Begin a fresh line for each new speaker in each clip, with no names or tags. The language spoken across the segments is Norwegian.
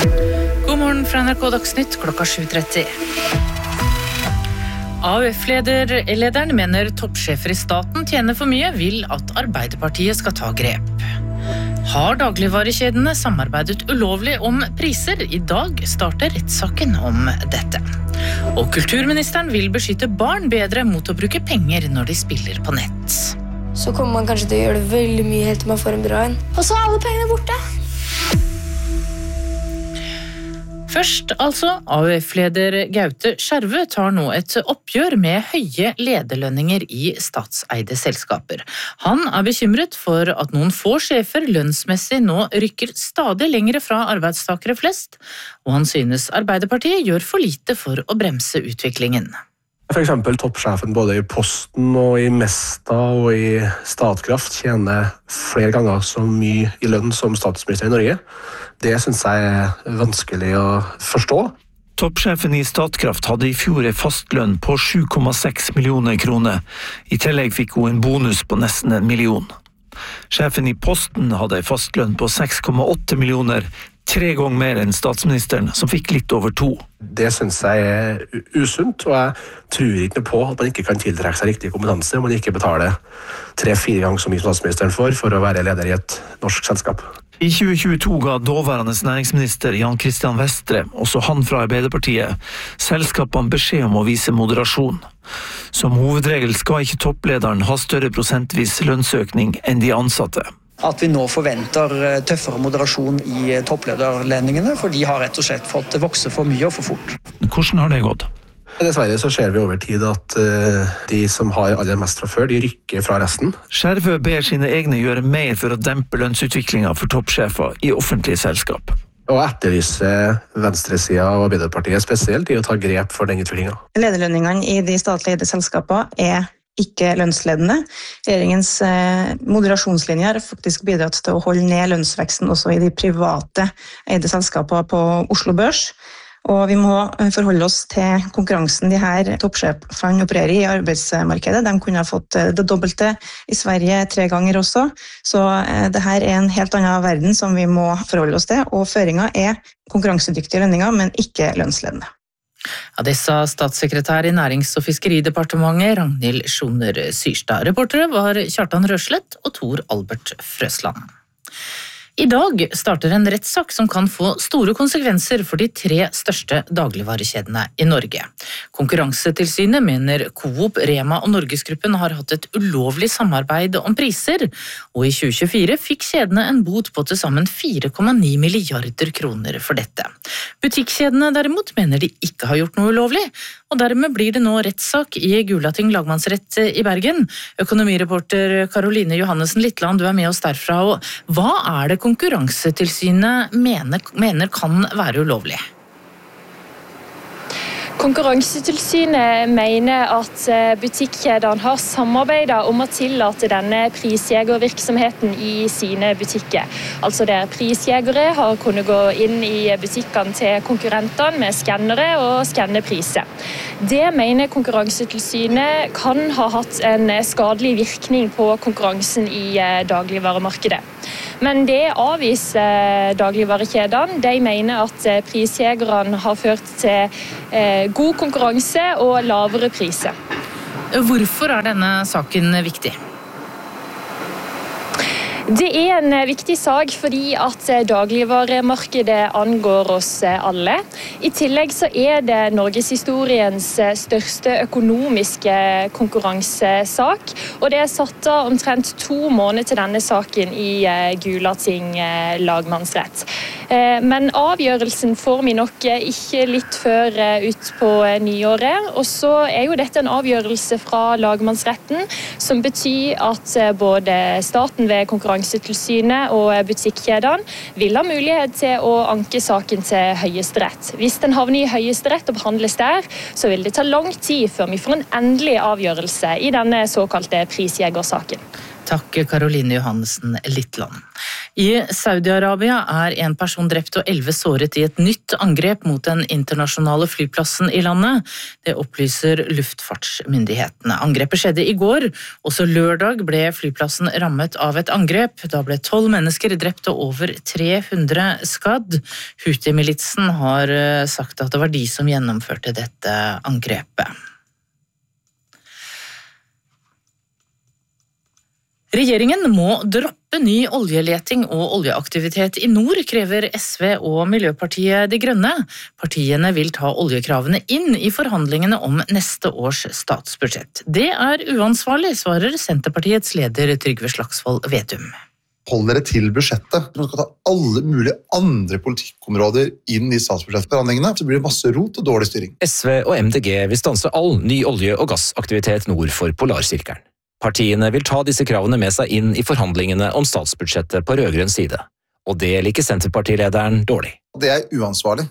God morgen fra NRK Dagsnytt klokka 7:30. AUF-lederen mener toppsjefer i staten tjener for mye, vil at Arbeiderpartiet skal ta grep. Har dagligvarekjedene samarbeidet ulovlig om priser? I dag starter rettssaken om dette. Og kulturministeren vil beskytte barn bedre mot å bruke penger når de spiller på nett.
Så kommer man kanskje til å gjøre det veldig mye helt til man får en bra en. Og så er alle pengene borte.
Først altså, AUF-leder Gaute Skjervø tar nå et oppgjør med høye lederlønninger i statseide selskaper. Han er bekymret for at noen få sjefer lønnsmessig nå rykker stadig lengre fra arbeidstakere flest, og han synes Arbeiderpartiet gjør for lite for å bremse utviklingen.
For eksempel toppsjefen både i Posten og i Mesta og i Statkraft tjener flere ganger så mye i lønn som statsminister i Norge. Det synes jeg er vanskelig å forstå.
Toppsjefen i Statkraft hadde i fjor en fastlønn på 7,6 millioner kroner. I tillegg fikk hun en bonus på nesten 1 million. Sjefen i Posten hadde en fastlønn på 6,8 millioner, 3 ganger mer enn statsministeren, som fikk litt over 2.
Det synes jeg er usunt, og jeg tror ikke på at man ikke kan tiltrekke seg riktig kompetanse om man ikke betaler 3-4 ganger så mye statsministeren for å være leder i et norsk selskap.
I 2022 ga dåværende næringsminister Jan Christian Vestre, også han fra Arbeiderpartiet, selskapene beskjed om å vise moderasjon. Som hovedregel skal ikke topplederen ha større prosentvis lønnsøkning enn de ansatte.
At vi nå forventer tøffere moderasjon i topplederlønningene, for de har rett og slett fått vokse for mye og for fort.
Hvordan har det gått?
Dessverre så ser vi over tid at de som har aller mest fra før, de rykker fra resten.
Skjervø ber sine egne gjøre mer for å dempe lønnsutviklingen for toppsjefer i offentlige selskap.
Og etterlyse venstresiden og Arbeiderpartiet spesielt i å ta grep for den utviklingen.
Lederlønningene i de statlig eide selskapene er ikke lønnsledende. Regjeringens moderasjonslinje har faktisk bidratt til å holde ned lønnsveksten også i de private eide selskapene på Oslo Børs. Og vi må forholde oss til konkurransen de her toppsjefene opererer i arbeidsmarkedet. De kunne ha fått det dobbelte i Sverige 3 ganger også. Så det her er en helt annen verden som vi må forholde oss til. Og føringen er konkurransedyktige lønninger, men ikke lønnsledende.
Ja, det sa statssekretær i Nærings- og fiskeridepartementet Ragnhild Sjoner Syrstad. Reportere var Kjartan Røslett og Tor Albert Frøsland. I dag starter en rettssak som kan få store konsekvenser for de 3 største dagligvarekjedene i Norge. Konkurransetilsynet mener Coop, Rema og Norgesgruppen har hatt et ulovlig samarbeid om priser, og i 2024 fikk kjedene en bot på til sammen 4,9 milliarder kroner for dette. Butikkjedene derimot mener de ikke har gjort noe ulovlig, og dermed blir det nå rettssak i Gulating lagmannsrett i Bergen. Økonomireporter Karoline Johannessen Littland, du er med oss derfra. Og hva er det Konkurransetilsynet mener kan være ulovlig?
Konkurransetilsynet mener at butikkjedene har samarbeidet om å tillate denne prisjegervirksomheten i sine butikker. Altså der prisjegere har kunnet gå inn i butikkene til konkurrentene med skannere og skanne priser. Det mener Konkurransetilsynet kan ha hatt en skadelig virkning på konkurransen i dagligvaremarkedet. Men det avviser dagligvarekjedene. De mener at prisjegerne har ført til god konkurranse og lavere priser.
Hvorfor er denne saken viktig?
Det er en viktig sak fordi at dagligvaremarkedet angår oss alle. I tillegg så er det norgeshistoriens største økonomiske konkurransesak, og det er satt av omtrent 2 måneder til denne saken i Gulating lagmannsrett. Men avgjørelsen får vi nok ikke litt før ut på nyåret, og så er jo dette en avgjørelse fra lagmannsretten som betyr at både staten ved Konkurransetilsynet og butikkjedene vil ha mulighet til å anke saken til Høyesterett. Hvis den havner i Høyesterett og behandles der, så vil det ta lang tid før vi får en endelig avgjørelse i denne såkalte prisjegersaken.
Takk, Karoline Johannessen Littland. I Saudi-Arabia er en person drept og 11 såret i et nytt angrep mot den internasjonale flyplassen i landet. Det opplyser luftfartsmyndighetene. Angrepet skjedde i går. Også lørdag ble flyplassen rammet av et angrep. Da ble 12 mennesker drept og over 300 skadd. Houthi-militsen har sagt at det var de som gjennomførte dette angrepet. Regjeringen må droppe ny oljeleting og oljeaktivitet i nord, krever SV og Miljøpartiet De Grønne. Partiene vil ta oljekravene inn i forhandlingene om neste års statsbudsjett. Det er uansvarlig, svarer Senterpartiets leder Trygve Slagsvold Vedum.
Hold dere til budsjettet. Man skal ta alle mulige andre politikkområder inn i statsbudsjettforhandlingene, så blir det masse rot og dårlig styring.
SV og MDG vil stanse all ny olje- og gassaktivitet nord for Polarsirkelen. Partiene vil ta disse kravene med seg inn i forhandlingene om statsbudsjettet på rødgrønn side. Og det liker Senterpartilederen dårlig.
Det er uansvarlig.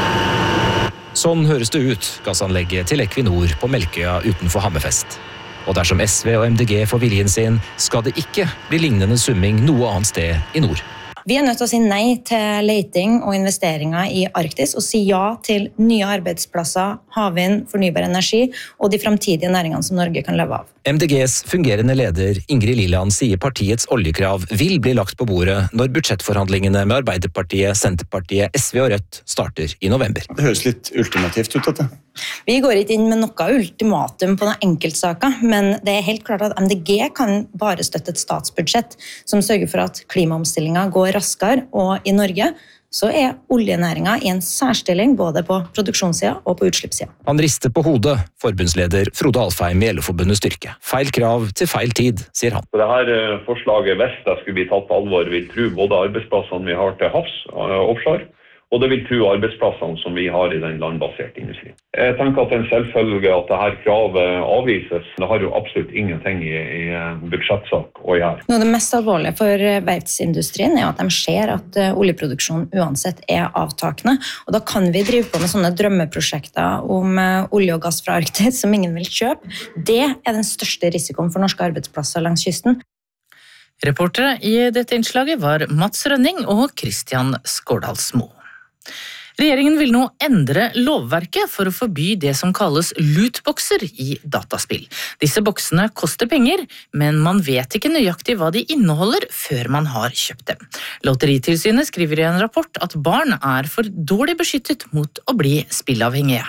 Sånn høres det ut, gassanlegget til Equinor på Melkøya utenfor Hammerfest. Og dersom SV og MDG får viljen sin, skal det ikke bli lignende summing noe annet sted i nord.
Vi er nødt til å si nei til leting og investeringer i Arktis og si ja til nye arbeidsplasser, havvind, fornybar energi og de fremtidige næringene som Norge kan leve av.
MDGs fungerende leder Ingrid Liland sier partiets oljekrav vil bli lagt på bordet når budsjettforhandlingene med Arbeiderpartiet, Senterpartiet, SV og Rødt starter i november.
Det høres litt ultimativt ut, dette.
Vi går ikke inn med noe ultimatum på noen enkeltsaker, men det er helt klart at MDG kan bare støtte et statsbudsjett som sørger for at klimaomstillingen går raskere, og i Norge så er oljenæringen i en særstilling både på produksjonssiden og på utslippssiden.
Han rister på hodet, forbundsleder Frode Alfheim i LO-forbundet Styrke. Feil krav til feil tid, sier han.
Dette forslaget, hvis det skulle bli tatt på alvor, vil tro både arbeidsplassene vi har til havs, offshore, og det vil tro arbeidsplassene som vi har i den landbaserte industrien. Jeg tenker at det er en selvfølge at dette kravet avvises. Det har jo absolutt ingenting i budsjettsak å gjøre.
Noe av det mest alvorlige for verftsindustrien er at de ser at oljeproduksjonen uansett er avtakende, og da kan vi drive på med sånne drømmeprosjekter om olje og gass fra Arktis som ingen vil kjøpe. Det er den største risikoen for norske arbeidsplasser langs kysten.
Reportere i dette innslaget var Mats Rønning og Christian Skårdalsmo. Regjeringen vil nå endre lovverket for å forby det som kalles lootboxer i dataspill. Disse boksene koster penger, men man vet ikke nøyaktig hva de inneholder før man har kjøpt dem. Lotteritilsynet skriver i en rapport at barn er for dårlig beskyttet mot å bli spillavhengige.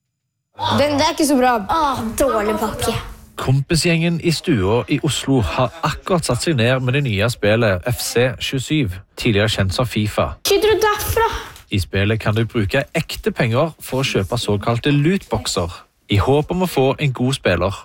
Den er ikke så bra. Dårlig pakke.
Kompisgjengen i stua i Oslo har akkurat satt seg ned med det nye spillet FC27, tidligere kjent som FIFA.
Skyter du derfra?
I spillet kan du bruke ekte penger for å kjøpe såkalte lootboxer, i håp om å få en god spiller.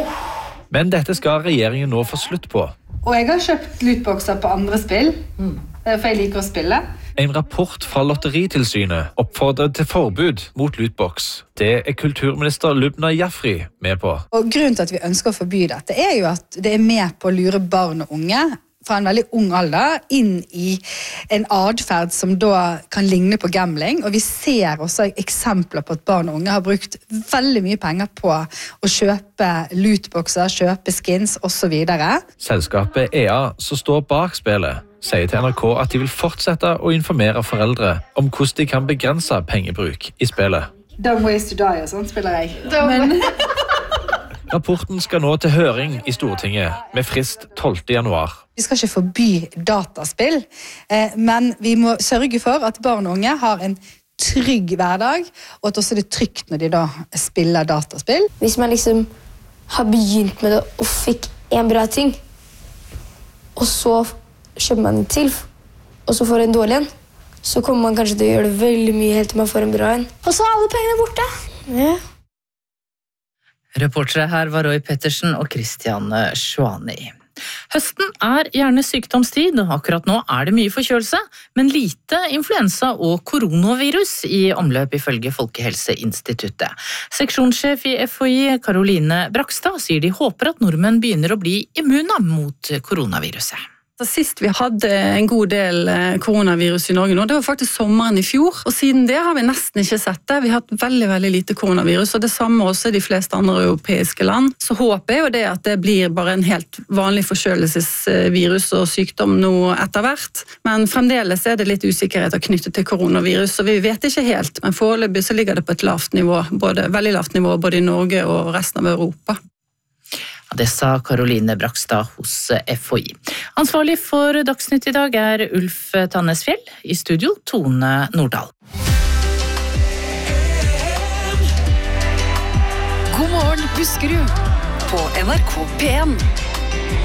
Men dette skal regjeringen nå få slutt på.
Og jeg har kjøpt lootboxer på andre spill, for jeg liker å spille.
En rapport fra Lotteritilsynet oppfordrer til forbud mot lootbox. Det er kulturminister Lubna Jafri med på.
Og grunnen til at vi ønsker å forby dette er jo at det er med på å lure barn og unge fra en veldig ung alder inn i en adferd som da kan ligne på gambling. Og vi ser også eksempler på at barn og unge har brukt veldig mye penger på å kjøpe lootboxer, kjøpe skins og så videre.
Selskapet EA, som står bak spillet, sier til NRK at de vil fortsette å informere foreldre om hvordan de kan begrense pengebruk i spillet.
Dumb ways to die og sånt spiller jeg. Men...
Rapporten skal nå til høring i Stortinget med frist 12. januar.
Vi skal ikke forby dataspill, men vi må sørge for at barn og unge har en trygg hverdag, og at også det er trygt når de da spiller dataspill.
Hvis man liksom har begynt med det og fikk en bra ting, og så kjøper man en til, og så får en dårlig en, så kommer man kanskje til å gjøre det veldig mye helt til man får en bra en. Og så er alle pengene borte. Ja.
Reportere her var Roy Pettersen og Christian Schwani. Høsten er gjerne sykdomstid, og akkurat nå er det mye forkjølelse, men lite influensa og koronavirus i omløp ifølge Folkehelseinstituttet. Seksjonssjef i FHI, Karoline Brakstad, sier de håper at nordmenn begynner å bli immune mot koronaviruset.
Sist vi hadde en god del koronavirus i Norge nå, det var faktisk sommeren i fjor, og siden det har vi nesten ikke sett det. Vi har hatt veldig, veldig lite koronavirus, og det samme også i de fleste andre europeiske land. Så håper jeg jo det at det blir bare en helt vanlig forkjølelsesvirus og sykdom nå etter hvert, men fremdeles er det litt usikkerhet knyttet til koronavirus, så vi vet ikke helt, men foreløpig så ligger det på et lavt nivå, veldig lavt nivå både i Norge og resten av Europa.
Det sa Karoline Brakstad hos FHI. Ansvarlig for Dagsnytt i dag Ulf Tannesfjell, i studio Tone Nordahl.
God morgen, Buskerud, på NRK P1.